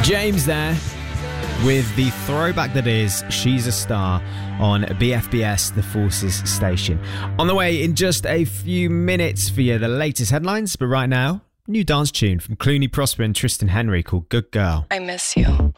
James there with the throwback that is She's a Star on BFBS, the Forces station. On the way in just a few minutes for you, the latest headlines, but right now, new dance tune from Clooney Prosper and Tristan Henry called Good Girl. I miss you.